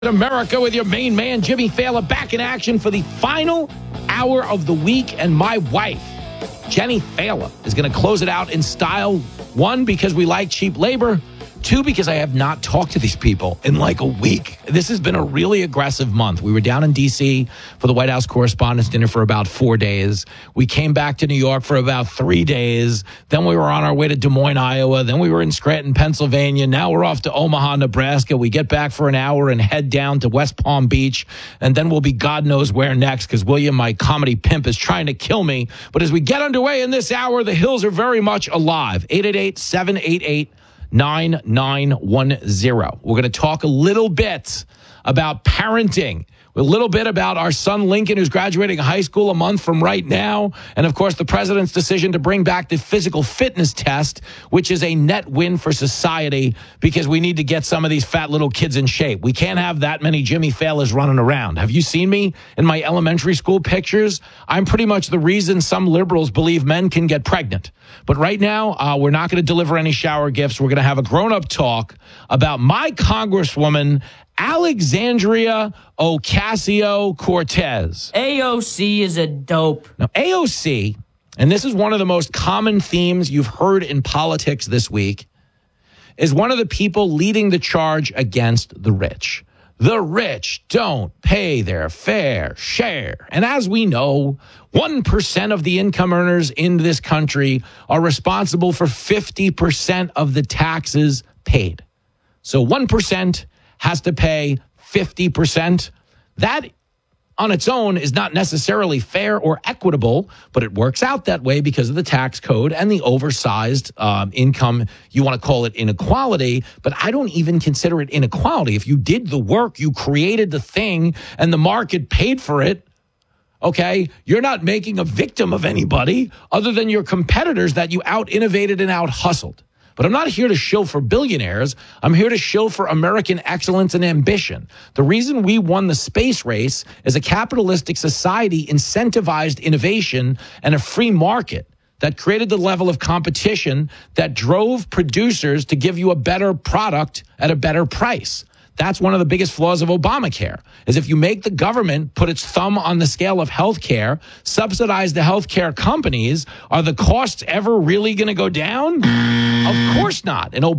America with your main man, Jimmy Fallon, back in action for the final hour of the week. And my wife, Jenny Fallon, is going to close it out in style. One, because we like cheap labor. Two, because I have not talked to these people in like a week. This has been a really aggressive month. We were down in D.C. for the White House Correspondents' Dinner for about 4 days. We came back to New York for about 3 days. Then we were on our way to Des Moines, Iowa. Then we were in Scranton, Pennsylvania. Now we're off to Omaha, Nebraska. We get back for an hour and head down to West Palm Beach. And then we'll be God knows where next, because William, my comedy pimp, is trying to kill me. But as we get underway in this hour, the hills are very much alive. 888-788-9910. We're going to talk a little bit about parenting, a little bit about our son Lincoln, who's graduating high school a month from right now, and of course the president's decision to bring back the physical fitness test, which is a net win for society because we need to get some of these fat little kids in shape. We can't have that many Jimmy Fallons running around. Have you seen me in my elementary school pictures? I'm pretty much the reason some liberals believe men can get pregnant. But right now, we're not going to deliver any shower gifts. We're going to have a grown-up talk about my Congresswoman, Alexandria Ocasio-Cortez. AOC is a dope. Now, AOC, and this is one of the most common themes you've heard in politics this week, is one of the people leading the charge against the rich. The rich don't pay their fair share. And as we know, 1% of the income earners in this country are responsible for 50% of the taxes paid. So 1% has to pay 50%. That on its own is not necessarily fair or equitable, but it works out that way because of the tax code and the oversized income. You want to call it inequality, but I don't even consider it inequality. If you did the work, you created the thing, and the market paid for it, okay, you're not making a victim of anybody other than your competitors that you out-innovated and out-hustled. But I'm not here to shill for billionaires. I'm here to shill for American excellence and ambition. The reason we won the space race is a capitalistic society incentivized innovation and a free market that created the level of competition that drove producers to give you a better product at a better price. That's one of the biggest flaws of Obamacare, is if you make the government put its thumb on the scale of healthcare, subsidize the healthcare companies, are the costs ever really going to go down? Of course not. And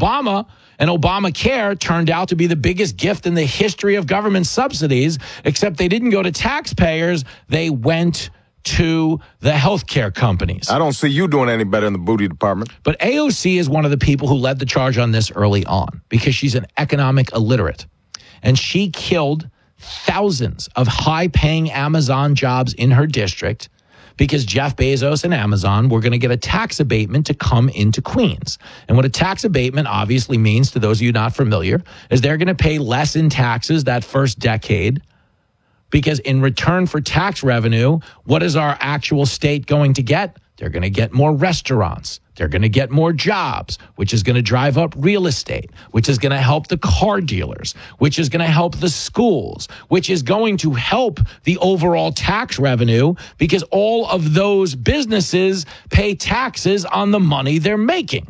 Obamacare turned out to be the biggest gift in the history of government subsidies, except they didn't go to taxpayers. They went to the healthcare companies. I don't see you doing any better in the booty department. But AOC is one of the people who led the charge on this early on because she's an economic illiterate. And she killed thousands of high-paying Amazon jobs in her district because Jeff Bezos and Amazon were going to get a tax abatement to come into Queens. And what a tax abatement obviously means, to those of you not familiar, is they're going to pay less in taxes that first decade, because in return for tax revenue, what is our actual state going to get? They're going to get more restaurants. They're going to get more jobs, which is going to drive up real estate, which is going to help the car dealers, which is going to help the schools, which is going to help the overall tax revenue because all of those businesses pay taxes on the money they're making.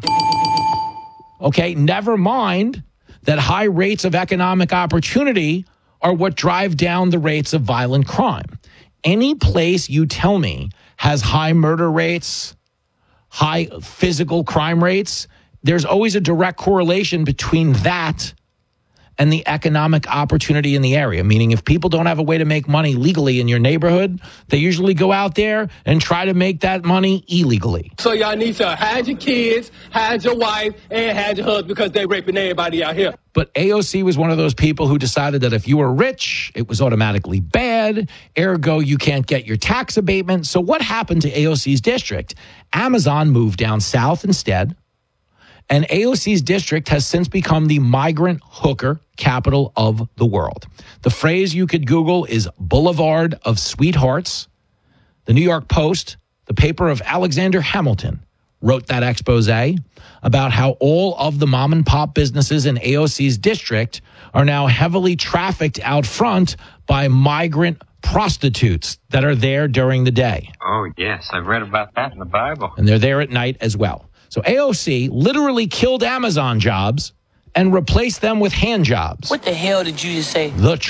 Okay, never mind that high rates of economic opportunity are what drive down the rates of violent crime. Any place you tell me has high murder rates, high physical crime rates, there's always a direct correlation between that and the economic opportunity in the area. Meaning if people don't have a way to make money legally in your neighborhood, they usually go out there and try to make that money illegally. So y'all need to hide your kids, hide your wife, and hide your husband because they raping everybody out here. But AOC was one of those people who decided that if you were rich, it was automatically bad. Ergo, you can't get your tax abatement. So what happened to AOC's district? Amazon moved down south instead. And AOC's district has since become the migrant hooker capital of the world. The phrase you could Google is Boulevard of Sweethearts. The New York Post, the paper of Alexander Hamilton, wrote that expose about how all of the mom and pop businesses in AOC's district are now heavily trafficked out front by migrant prostitutes that are there during the day. Oh, yes. I've read about that in the Bible. And they're there at night as well. So AOC literally killed Amazon jobs and replace them with hand jobs. What the hell did you just say? The